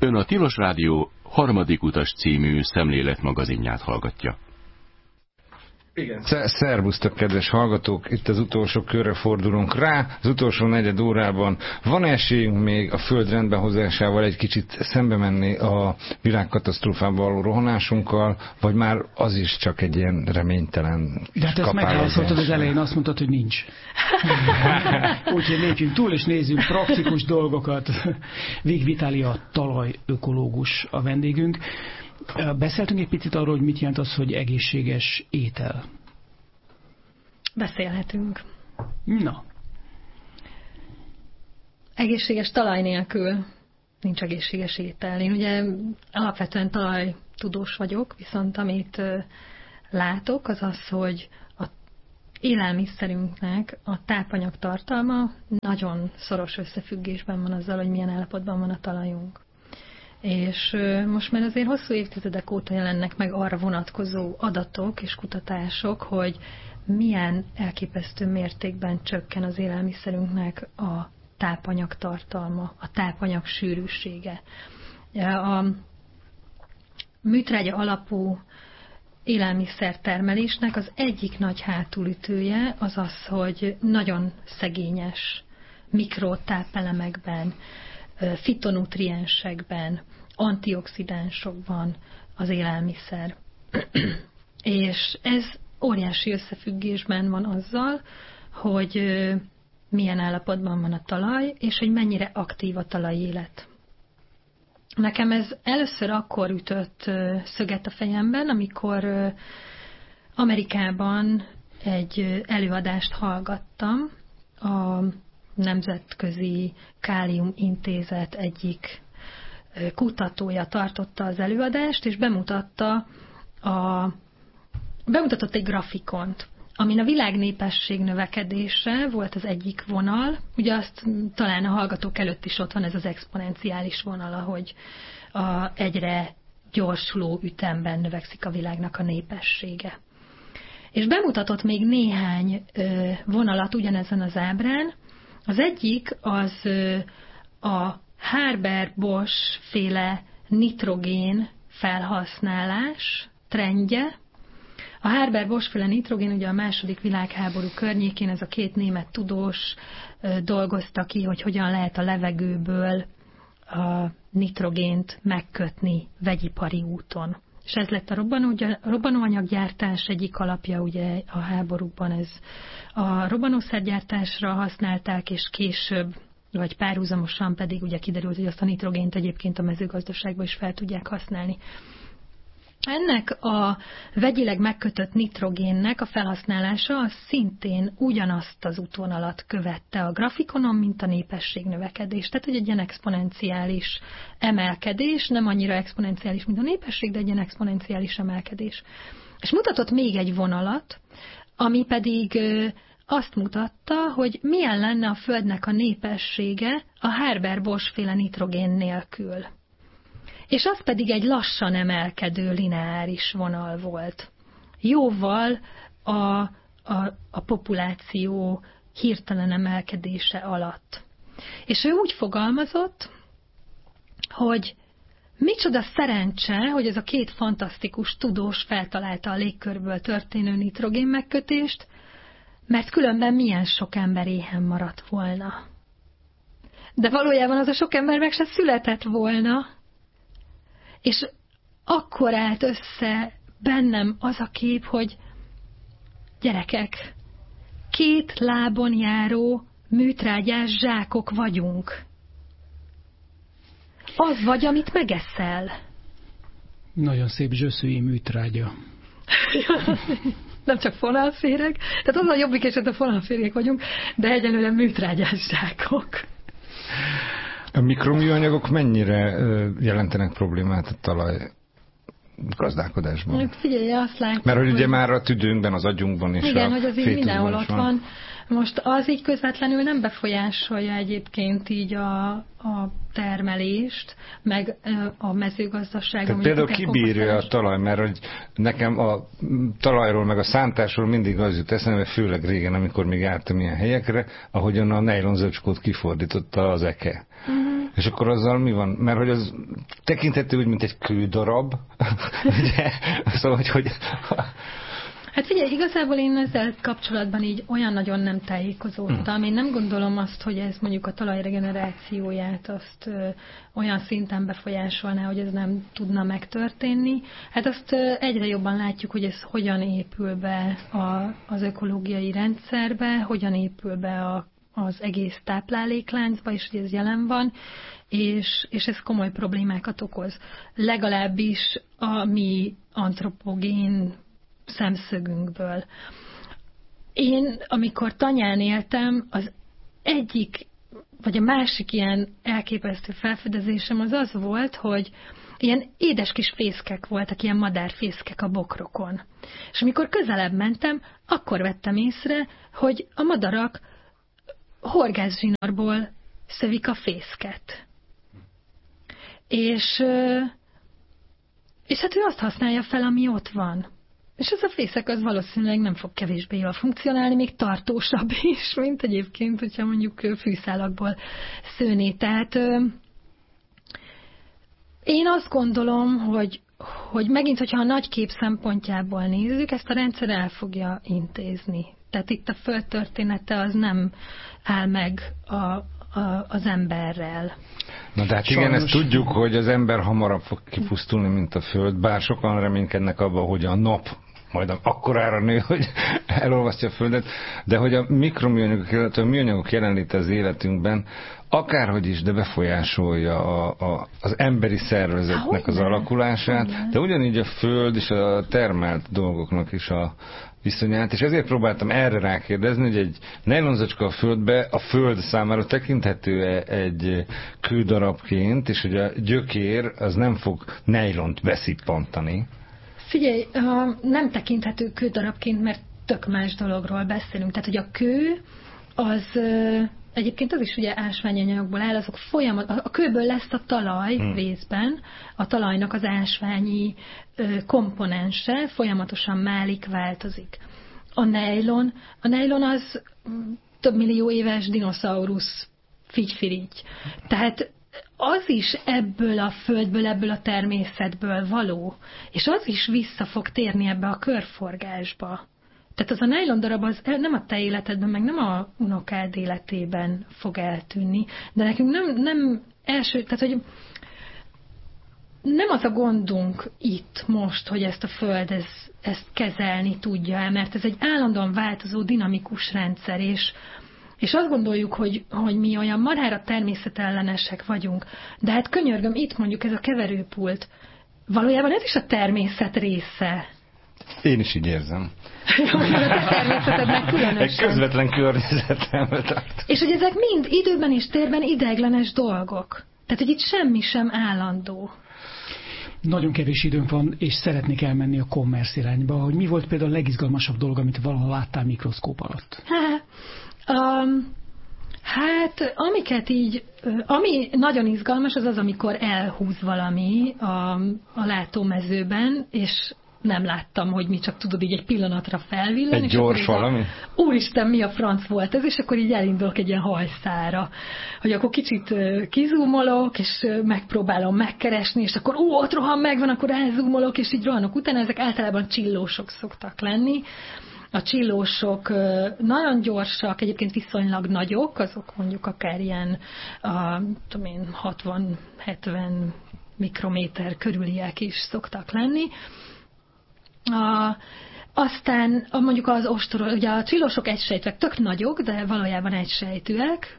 Ön a Tilos Rádió Harmadik utas című szemléletmagazinját hallgatja. Igen. Szervusztok, kedves hallgatók! Itt az utolsó körre fordulunk rá. Az utolsó negyed órában van esélyünk még a föld rendben hozásával egy kicsit szembe menni a világkatasztrófában való rohanásunkkal, vagy már az is csak egy ilyen reménytelen de hát ezt megválaszoltad az elején, azt mondtad, hogy nincs. Úgyhogy lépjünk túl, és nézzünk praktikus dolgokat. Vig Vitali, a talajökológus a vendégünk. Beszéltünk egy picit arról, hogy mit jelent az, hogy egészséges étel. Beszélhetünk. Na. Egészséges talaj nélkül nincs egészséges étel. Én ugye alapvetően talajtudós vagyok, viszont amit látok, az az, hogy az élelmiszerünknek a tápanyag tartalma nagyon szoros összefüggésben van azzal, hogy milyen állapotban van a talajunk. És most már azért hosszú évtizedek óta jelennek meg arra vonatkozó adatok és kutatások, hogy milyen elképesztő mértékben csökken az élelmiszerünknek a tápanyag tartalma, a tápanyag sűrűsége. A műtrágya alapú élelmiszertermelésnek az egyik nagy hátulütője az az, hogy nagyon szegényes mikrotápelemekben, fitonutriensekben, antioxidánsokban az élelmiszer. És ez óriási összefüggésben van azzal, hogy milyen állapotban van a talaj, és hogy mennyire aktív a talajélet. Nekem ez először akkor ütött szöget a fejemben, amikor Amerikában egy előadást hallgattam a Nemzetközi Kálium Intézet egyik kutatója tartotta az előadást, és bemutatott egy grafikont, amin a világ népesség növekedése volt az egyik vonal. Ugye azt talán a hallgatók előtt is ott van ez az exponenciális vonal, ahogy egyre gyorsuló ütemben növekszik a világnak a népessége. És bemutatott még néhány vonalat ugyanezen az ábrán. Az egyik az a Haber-Bosch féle nitrogén felhasználás trendje. A Haber-Bosch féle nitrogén ugye a második világháború környékén, ez a két német tudós dolgozta ki, hogy hogyan lehet a levegőből a nitrogént megkötni vegyipari úton. És ez lett a robbanóanyaggyártás egyik alapja, ugye a háborúkban ez a robbanószergyártásra használták, és később, vagy párhuzamosan pedig ugye kiderült, hogy azt a nitrogént egyébként a mezőgazdaságban is fel tudják használni. Ennek a vegyileg megkötött nitrogénnek a felhasználása az szintén ugyanazt az útvonalat követte a grafikonon, mint a népesség növekedés. Tehát, hogy egy ilyen exponenciális emelkedés, nem annyira exponenciális, mint a népesség, de egy ilyen exponenciális emelkedés. És mutatott még egy vonalat, ami pedig azt mutatta, hogy milyen lenne a Földnek a népessége a Haber-Bosch féle nitrogén nélkül. És az pedig egy lassan emelkedő lineáris vonal volt. Jóval a populáció hirtelen emelkedése alatt. És ő úgy fogalmazott, hogy micsoda szerencse, hogy ez a két fantasztikus tudós feltalálta a légkörből történő nitrogén megkötést, mert különben milyen sok ember éhen maradt volna. De valójában az a sok ember meg se született volna. És akkor állt össze bennem az a kép, hogy gyerekek, két lábon járó műtrágyás zsákok vagyunk. Az vagy, amit megeszel. Nagyon szép zsöszői műtrágya. Nem csak fonalféreg, tehát az a jobbik eset a fonalférgek vagyunk, de egyelőre műtrágyás zsákok. A mikroműanyagok mennyire jelentenek problémát a talaj gazdálkodásban? Hát figyelj, azt látjuk, mert hogy ugye már a tüdőnkben, az agyunkban és igen, hogy az így mindenhol ott van. Most az így közvetlenül nem befolyásolja egyébként így a termelést, meg a mezőgazdaságon. Tehát például kibírja a talaj, mert hogy nekem a talajról meg a szántásról mindig az jut eszembe, főleg régen, amikor még jártam ilyen helyekre, ahogyan a nejlonzacskót kifordította az eke. És akkor azzal mi van? Mert hogy az tekinthető úgy, mint egy kődarab. Ugye? Szóval, hogy... Hát figyelj, igazából én ezzel kapcsolatban így olyan nagyon nem tájékozódtam. Én nem gondolom azt, hogy ez mondjuk a talaj regenerációját azt olyan szinten befolyásolná, hogy ez nem tudna megtörténni. Hát azt egyre jobban látjuk, hogy ez hogyan épül be az ökológiai rendszerbe, hogyan épül be az egész táplálékláncba, és hogy ez jelen van, és ez komoly problémákat okoz. Legalábbis a mi antropogén szemszögünkből. Én, amikor tanyán éltem, az egyik, vagy a másik ilyen elképesztő felfedezésem az volt, hogy ilyen édes kis fészkek voltak, ilyen madárfészkek a bokrokon. És amikor közelebb mentem, akkor vettem észre, hogy a madarak horgászzsinórból szövik a fészket. És hát ő azt használja fel, ami ott van. És ez a fészek az valószínűleg nem fog kevésbé jól funkcionálni, még tartósabb is, mint egyébként, hogyha mondjuk fűszálakból szőné. Tehát én azt gondolom, hogy megint, hogyha a nagy kép szempontjából nézzük, ezt a rendszer el fogja intézni. Tehát itt a földtörténete az nem áll meg az emberrel. Na de hát igen, ezt tudjuk, hogy az ember hamarabb fog kipusztulni, mint a föld, bár sokan reménykednek abban, hogy a nap majd akkorára nő, hogy elolvasztja a földet, de hogy a mikroműanyagok, illetve a műanyagok jelenléte az életünkben akárhogy is, de befolyásolja az emberi szervezetnek az alakulását, de ugyanígy a föld és a termelt dolgoknak is a viszonyát, és ezért próbáltam erre rákérdezni, hogy egy nejlonzacska a földbe a föld számára tekinthető egy kődarabként, és hogy a gyökér az nem fog nejlont beszippantani. Figyelj, nem tekinthető kődarabként, mert tök más dologról beszélünk. Tehát, hogy a kő az egyébként az is ugye ásványanyagból áll, azok a kőből lesz a talaj részben, a talajnak az ásványi komponense folyamatosan málik, változik. A nejlon az több millió éves dinoszaurusz figyfirigy. Tehát az is ebből a földből, ebből a természetből való, és az is vissza fog térni ebbe a körforgásba. Tehát az a nejlon darab az nem a te életedben, meg nem a unokád életében fog eltűnni, de nekünk nem első, tehát hogy nem az a gondunk itt most, hogy ezt a föld ezt kezelni tudja, mert ez egy állandóan változó, dinamikus rendszer, és azt gondoljuk, hogy mi olyan marhára természetellenesek vagyunk, de hát könyörgöm, itt mondjuk ez a keverőpult, valójában ez is a természet része. Én is így érzem. A te természetednek különösen. Egy közvetlen környezetembe tart. És hogy ezek mind időben és térben ideiglenes dolgok. Tehát, hogy itt semmi sem állandó. Nagyon kevés időnk van, és szeretnék elmenni a commerce irányba, hogy mi volt például a legizgalmasabb dolog, amit valaha láttál mikroszkóp alatt? Hát, ami nagyon izgalmas, az, amikor elhúz valami a látómezőben, és nem láttam, hogy mi, csak tudod, így egy pillanatra felvillan. Egy gyors valami? Úristen, mi a franc volt ez, és akkor így elindulok egy ilyen hajszára, hogy akkor kicsit kizúmolok, és megpróbálom megkeresni, és akkor ott rohan megvan, akkor elzúmolok, és így rohanok utána, ezek általában csillósok szoktak lenni. A csillósok nagyon gyorsak, egyébként viszonylag nagyok, azok mondjuk akár ilyen 60-70 mikrométer körüliek is szoktak lenni. Aztán mondjuk az ostoros, ugye a csillósok egysejtűek tök nagyok, de valójában egysejtűek.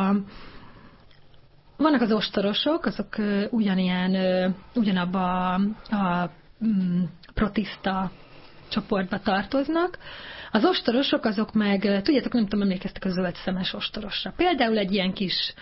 Vannak az ostorosok, azok ugyanabba a protista csoportba tartoznak. Az ostorosok azok meg, tudjátok, nem tudom, emlékeztek a zöld szemes ostorosra. Például egy ilyen kis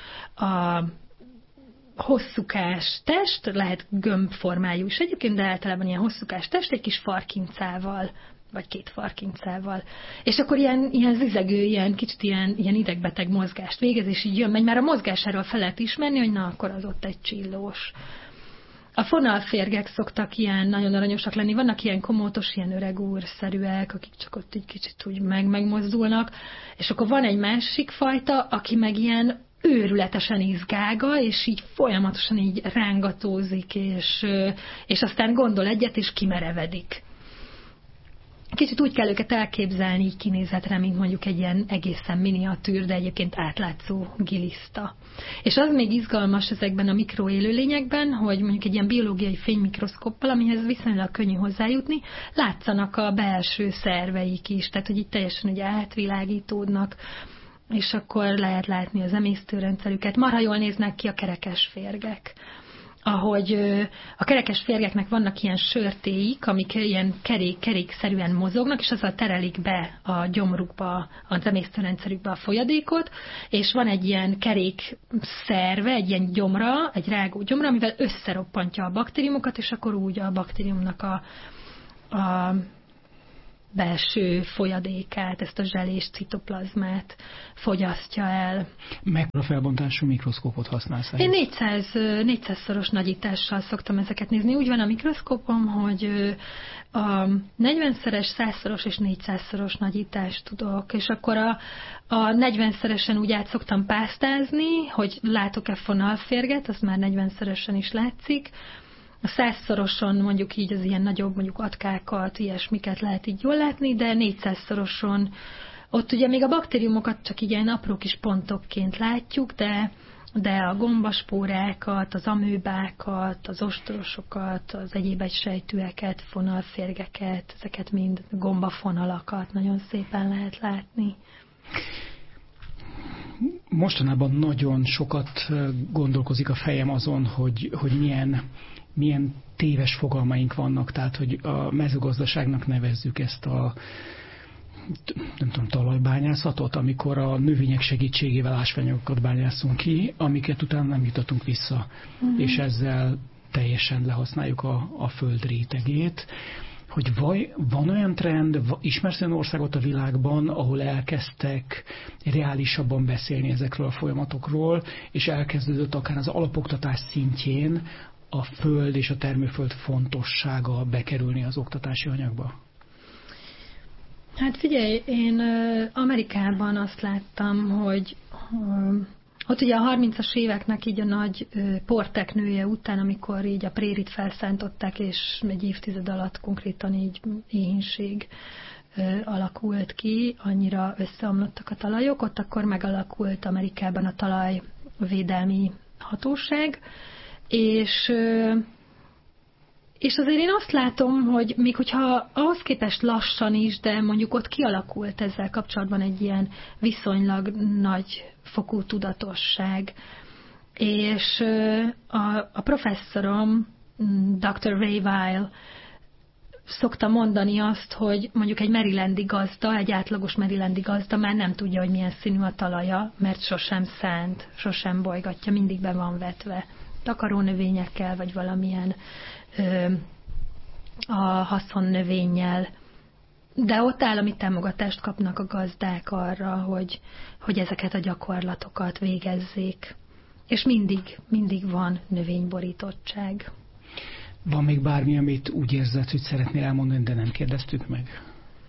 hosszúkás test, lehet gömbformájú is egyébként, de általában ilyen hosszúkás test, egy kis farkincával vagy 2 farkincával. És akkor ilyen zizegő, kicsit ilyen idegbeteg mozgást végez, és így megy. Már a mozgásáról fel lehet ismerni, hogy na, akkor az ott egy csillós. A fonalférgek szoktak ilyen nagyon aranyosak lenni. Vannak ilyen komótos, ilyen öreg úrszerűek, akik csak ott egy kicsit úgy megmozdulnak. És akkor van egy másik fajta, aki meg ilyen őrületesen izgága, és így folyamatosan így rángatózik, és aztán gondol egyet, és kimerevedik. Kicsit úgy kell őket elképzelni így kinézetre, mint mondjuk egy ilyen egészen miniatűr, de egyébként átlátszó giliszta. És az még izgalmas ezekben a mikroélőlényekben, hogy mondjuk egy ilyen biológiai fénymikroszkóppal, amihez viszonylag könnyű hozzájutni, látszanak a belső szerveik is, tehát hogy itt teljesen ugye átvilágítódnak, és akkor lehet látni az emésztőrendszerüket. Marha jól néznek ki a kerekes férgek. Ahogy a kerekes férgeknek vannak ilyen sörtéik, amik ilyen kerékszerűen mozognak, és azzal terelik be a gyomrukba, az emésztőrendszerükbe a folyadékot, és van egy ilyen kerék szerve, egy ilyen gyomra, egy rágó gyomra, amivel összeroppantja a baktériumokat, és akkor úgy a baktériumnak a belső folyadékát, ezt a zselés citoplazmát fogyasztja el. Mekkora felbontású mikroszkópot használsz? Én 400-szoros nagyítással szoktam ezeket nézni. Úgy van a mikroszkópom, hogy a 40-szeres, 100-szoros és 400-szoros nagyítást tudok, és akkor a 40-szeresen úgy át szoktam pásztázni, hogy látok-e fonalférget, az már 40-szeresen is látszik. A 100-szoroson mondjuk így az ilyen nagyobb, mondjuk atkákat, ilyesmiket lehet így jól látni, de 400-szoroson ott ugye még a baktériumokat csak ilyen apró kis pontokként látjuk, de a gombaspórákat, az amőbákat, az ostorosokat, az egyéb egysejtűeket, fonalférgeket, ezeket mind gombafonalakat nagyon szépen lehet látni. Mostanában nagyon sokat gondolkozik a fejem azon, hogy milyen téves fogalmaink vannak, tehát hogy a mezőgazdaságnak nevezzük ezt a talajbányászatot, amikor a növények segítségével ásványokat bányászunk ki, amiket utána nem jutatunk vissza, és ezzel teljesen lehasználjuk a föld rétegét. Hogy van olyan trend, ismersz olyan országot a világban, ahol elkezdtek reálisabban beszélni ezekről a folyamatokról, és elkezdődött akár az alapoktatás szintjén a föld és a termőföld fontossága bekerülni az oktatási anyagba? Hát figyelj, én Amerikában azt láttam, hogy ott ugye a 30-as éveknek így a nagy porteknője után, amikor így a prérit felszántották, és egy évtized alatt konkrétan így éhínség alakult ki, annyira összeomlottak a talajok, ott akkor megalakult Amerikában a talajvédelmi hatóság, és azért én azt látom, hogy még hogyha ahhoz képest lassan is, de mondjuk ott kialakult ezzel kapcsolatban egy ilyen viszonylag nagy fokú tudatosság. És a professzorom, Dr. Ray Weil szokta mondani azt, hogy mondjuk egy marylandi gazda, egy átlagos marylandi gazda már nem tudja, hogy milyen színű a talaja, mert sosem szánt, sosem bolygatja, mindig be van vetve takarónövényekkel, vagy valamilyen a haszonnövényel. De ott állami támogatást kapnak a gazdák arra, hogy ezeket a gyakorlatokat végezzék. És mindig van növényborítottság. Van még bármi, amit úgy érzed, hogy szeretnél elmondani, de nem kérdeztük meg?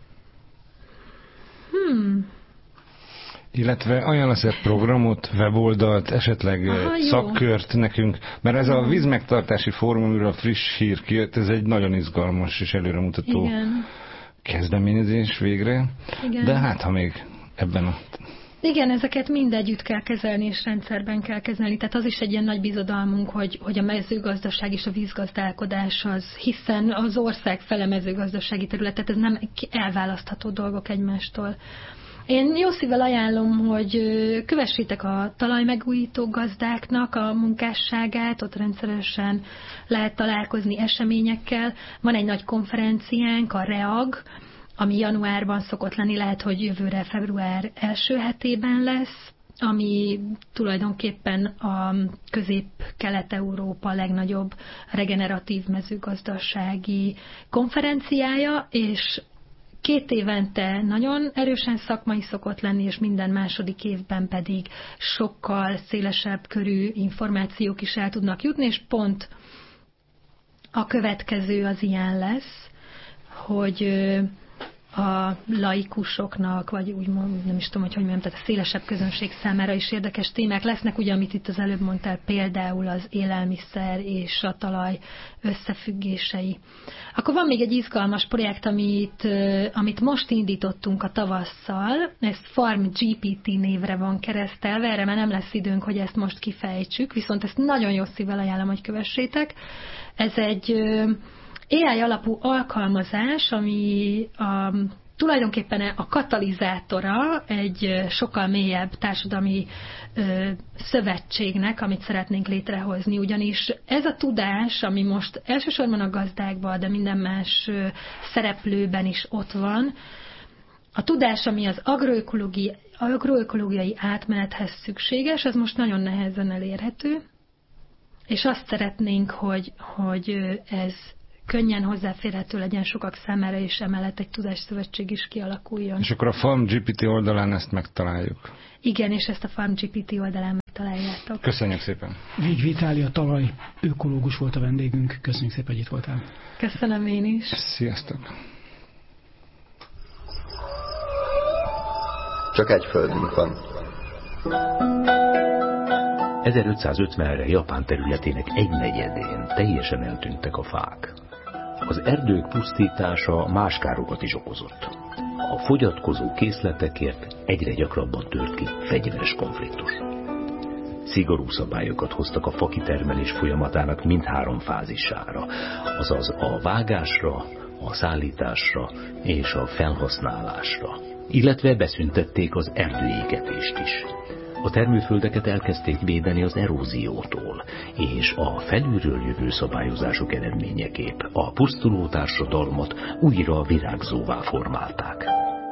Illetve ajánlasz egy programot, weboldalt, esetleg szakkört nekünk, mert ez a vízmegtartási fórum, amiről a friss hír kijött, ez egy nagyon izgalmas és előremutató kezdeményezés végre. Igen. De hát, ha még ebben a... Igen, ezeket mindegyütt kell kezelni, és rendszerben kell kezelni. Tehát az is egy ilyen nagy bizodalmunk, hogy a mezőgazdaság és a vízgazdálkodás az, hiszen az ország fele mezőgazdasági területet, ez nem elválasztható dolgok egymástól. Én jó szívvel ajánlom, hogy kövessétek a talajmegújító gazdáknak a munkásságát, ott rendszeresen lehet találkozni eseményekkel. Van egy nagy konferenciánk, a REAG, ami januárban szokott lenni, lehet, hogy jövőre február első hetében lesz, ami tulajdonképpen a Közép-Kelet-Európa legnagyobb regeneratív mezőgazdasági konferenciája, és 2 évente nagyon erősen szakmai szokott lenni, és minden második évben pedig sokkal szélesebb körű információk is el tudnak jutni, és pont a következő az ilyen lesz, hogy a laikusoknak, vagy úgy nem is tudom, hogy mondjam, tehát a szélesebb közönség számára is érdekes témák lesznek, ugye, amit itt az előbb mondtál, például az élelmiszer és a talaj összefüggései. Akkor van még egy izgalmas projekt, amit most indítottunk a tavasszal, ez Farm GPT névre van keresztelve, erre már nem lesz időnk, hogy ezt most kifejtsük, viszont ezt nagyon jó szívvel ajánlom, hogy kövessétek. Ez egy AI alapú alkalmazás, ami tulajdonképpen a katalizátora egy sokkal mélyebb társadalmi szövetségnek, amit szeretnénk létrehozni. Ugyanis ez a tudás, ami most elsősorban a gazdákban, de minden más szereplőben is ott van, a tudás, ami az agroökológiai átmenethez szükséges, az most nagyon nehezen elérhető, és azt szeretnénk, hogy ez könnyen hozzáférhető legyen sokak számára, és emellett egy tudásszövetség is kialakuljon. És akkor a Farm GPT oldalán ezt megtaláljuk. Igen, és ezt a Farm GPT oldalán megtaláljátok. Köszönjük szépen. Vig Vitália talaj ökológus volt a vendégünk. Köszönjük szépen, hogy itt voltál. Köszönöm én is. Sziasztok. Csak egy földünk van. 1550-re Japán területének 1/4 teljesen eltűntek a fák. Az erdők pusztítása más károkat is okozott. A fogyatkozó készletekért egyre gyakrabban tört ki fegyveres konfliktus. Szigorú szabályokat hoztak a fakitermelés folyamatának mindhárom fázisára, azaz a vágásra, a szállításra és a felhasználásra, illetve beszüntették az erdőégetést is. A termőföldeket elkezdték védeni az eróziótól, és a felülről jövő szabályozások eredményeképp a pusztuló társadalmat újra virágzóvá formálták.